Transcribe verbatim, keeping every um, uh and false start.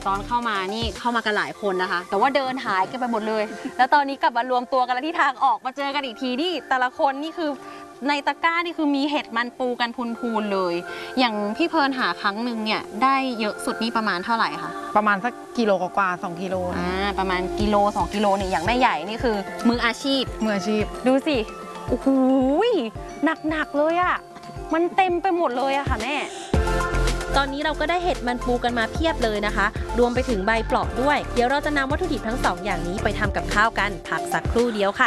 ตอนเข้ามานี่เข้ามากันหลายคนนะคะแต่ว่าเดินหายกันไปหมดเลยแล้วตอนนี้กลับมารวมตัวกันแล้วที่ทางออกมาเจอกันอีกทีนี่แต่ละคนนี่คือในตะกร้านี่คือมีเห็ดมันปูกันพูนๆเลยอย่างพี่เพลินหาครั้งหนึ่งเนี่ยได้เยอะสุดนี่ประมาณเท่าไหร่คะประมาณสักกิโลกว่าสองกิโลอ่าประมาณกิโลสองกิโลเนี่ยอย่างแม่ใหญ่นี่คือมืออาชีพมืออาชีพดูสิโอ้โหหนักๆเลยอะมันเต็มไปหมดเลยอะค่ะแม่ตอนนี้เราก็ได้เห็ดมันปูกันมาเพียบเลยนะคะรวมไปถึงใบเปลาะด้วยเดี๋ยวเราจะนำวัตถุดิบทั้งสองอย่างนี้ไปทำกับข้าวกันพักสักครู่เดียวค่ะ